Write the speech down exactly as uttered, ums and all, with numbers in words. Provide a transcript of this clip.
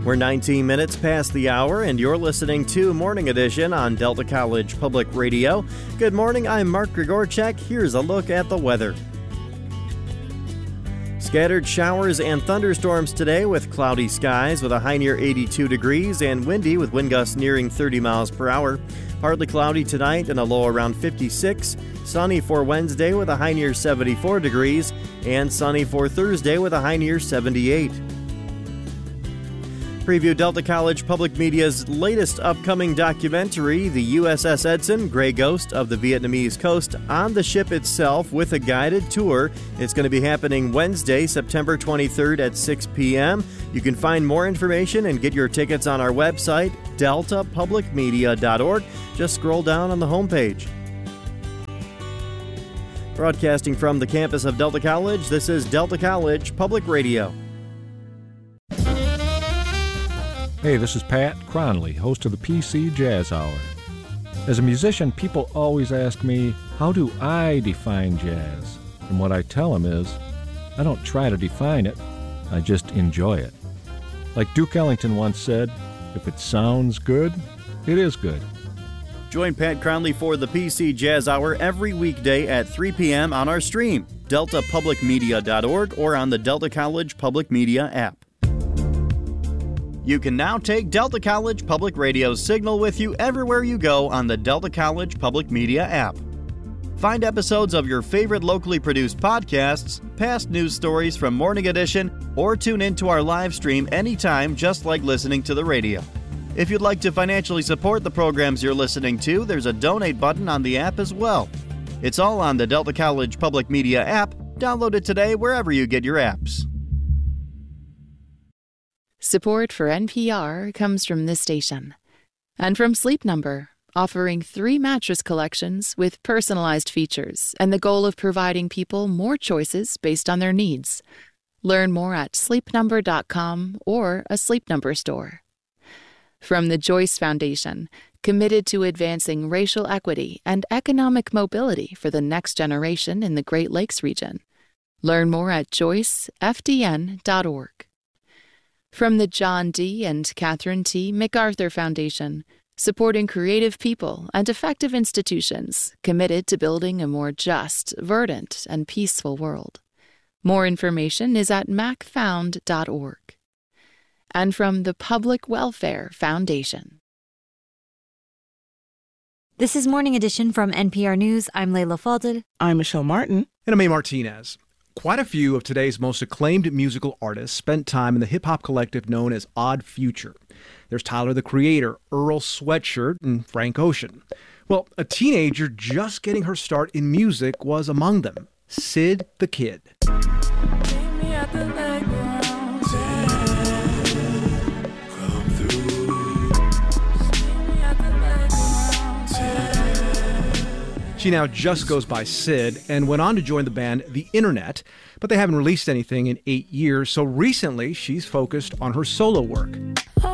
We're nineteen minutes past the hour, and you're listening to Morning Edition on Delta College Public Radio. Good morning, I'm Mark Grigorchek. Here's a look at the weather. Scattered showers and thunderstorms today with cloudy skies with a high near eighty-two degrees and windy with wind gusts nearing thirty miles per hour. Partly cloudy tonight and a low around fifty-six. Sunny for Wednesday with a high near seventy-four degrees and sunny for Thursday with a high near seventy-eight. Preview Delta College Public Media's latest upcoming documentary, the U S S Edson, Grey Ghost of the Vietnamese Coast, on the ship itself with a guided tour. It's going to be happening Wednesday, September twenty-third at six p.m. You can find more information and get your tickets on our website, delta public media dot org. Just scroll down on the homepage. Broadcasting from the campus of Delta College, this is Delta College Public Radio. Hey, this is Pat Cronley, host of the P C Jazz Hour. As a musician, people always ask me, how do I define jazz? And what I tell them is, I don't try to define it, I just enjoy it. Like Duke Ellington once said, if it sounds good, it is good. Join Pat Cronley for the P C Jazz Hour every weekday at three p.m. on our stream, delta public media dot org, or on the Delta College Public Media app. You can now take Delta College Public Radio's signal with you everywhere you go on the Delta College Public Media app. Find episodes of your favorite locally produced podcasts, past news stories from Morning Edition, or tune into our live stream anytime, just like listening to the radio. If you'd like to financially support the programs you're listening to, there's a donate button on the app as well. It's all on the Delta College Public Media app. Download it today wherever you get your apps. Support for N P R comes from this station and from Sleep Number, offering three mattress collections with personalized features and the goal of providing people more choices based on their needs. Learn more at sleep number dot com or a Sleep Number store. From the Joyce Foundation, committed to advancing racial equity and economic mobility for the next generation in the Great Lakes region. Learn more at joyce f d n dot org. From the John D. and Catherine T. MacArthur Foundation, supporting creative people and effective institutions committed to building a more just, verdant, and peaceful world. More information is at mac found dot org. And from the Public Welfare Foundation. This is Morning Edition from N P R News. I'm Layla Fadel. I'm Michelle Martin. And I'm A. Martinez. Quite a few of today's most acclaimed musical artists spent time in the hip-hop collective known as Odd Future. There's Tyler, the Creator, Earl Sweatshirt, and Frank Ocean. Well, a teenager just getting her start in music was among them, Syd the Kid. She now just goes by Syd and went on to join the band The Internet, but they haven't released anything in eight years, so recently she's focused on her solo work.